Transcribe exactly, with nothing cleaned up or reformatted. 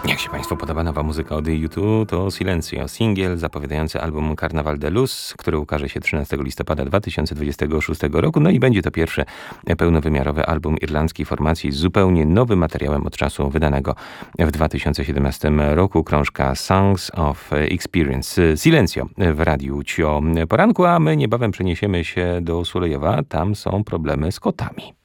Jak się Państwu podoba nowa muzyka od U dwa, to Silencio, singiel zapowiadający album Carnaval de Luz, który ukaże się trzynastego listopada dwa tysiące dwudziestego szóstego roku. No i będzie to pierwszy pełnowymiarowy album irlandzkiej formacji z zupełnie nowym materiałem od czasu wydanego w dwa tysiące siedemnastym roku. Krążka Songs of Experience. Silencio w Radiu Cio Poranku, a my niebawem przeniesiemy się do Sulejowa. Tam są problemy z kotami.